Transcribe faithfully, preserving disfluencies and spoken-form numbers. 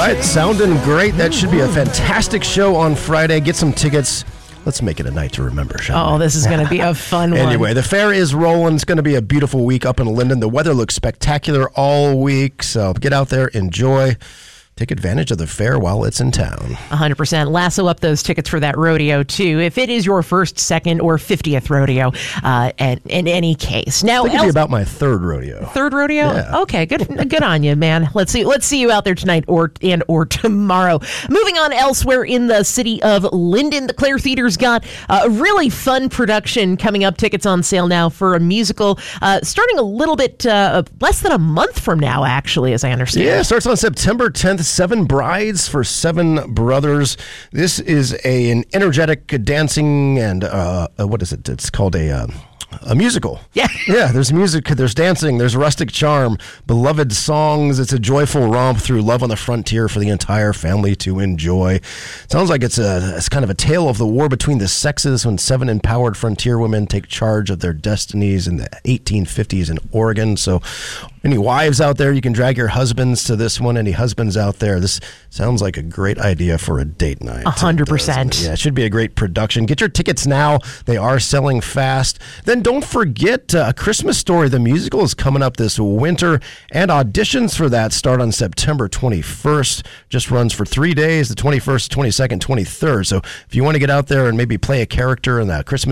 right, sounding great. That should be a fantastic show on Friday. Get some tickets. Let's make it a night to remember, shall we? Oh, this is going to be a fun one. Anyway, the fair is rolling. It's going to be a beautiful week up in Linden. The weather looks spectacular all week, so get out there, enjoy. Take advantage of the fair while it's in town. one hundred percent. Lasso up those tickets for that rodeo, too, if it is your first, second, or fiftieth rodeo, uh, and, in any case. Now, I think it'll be about my third rodeo. Third rodeo? Yeah. Okay, good good on you, man. Let's see Let's see you out there tonight or and or tomorrow. Moving on elsewhere in the city of Linden, the Clare Theater's got a really fun production coming up. Tickets on sale now for a musical uh, starting a little bit uh, less than a month from now, actually, as I understand. Yeah, it starts on September tenth. Seven Brides for Seven Brothers. This is a, an energetic dancing and uh, uh, what is it? It's called a uh, a musical. Yeah, yeah. There's music, there's dancing, there's rustic charm, beloved songs. It's a joyful romp through love on the frontier for the entire family to enjoy. Sounds like it's a it's kind of a tale of the war between the sexes when seven empowered frontier women take charge of their destinies in the eighteen fifties in Oregon. So, any wives out there, you can drag your husbands to this one. Any husbands out there, this sounds like a great idea for a date night. A hundred percent. Yeah, it should be a great production. Get your tickets now. They are selling fast. Then don't forget uh, A Christmas Story, the musical, is coming up this winter, and auditions for that start on September twenty-first. Just runs for three days, the twenty-first, twenty-second, twenty-third. So if you want to get out there and maybe play a character in that Christmas